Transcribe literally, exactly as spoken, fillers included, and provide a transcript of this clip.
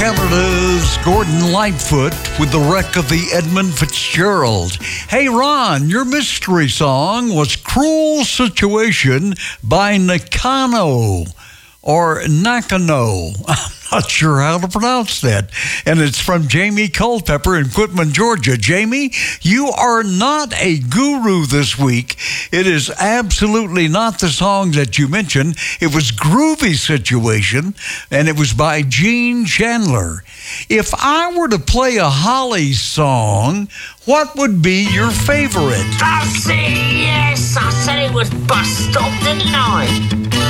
Canada's Gordon Lightfoot with the wreck of the Edmund Fitzgerald. Hey, Ron, your mystery song was Cruel Situation by Nakano or Nakano. I'm not sure how to pronounce that. And it's from Jamie Culpepper in Quitman, Georgia. Jamie, you are not a guru this week. It is absolutely not the song that you mentioned. It was Groovy Situation, and it was by Gene Chandler. If I were to play a Holly song, what would be your favorite? I see, yes, I said it was bust up, didn't I?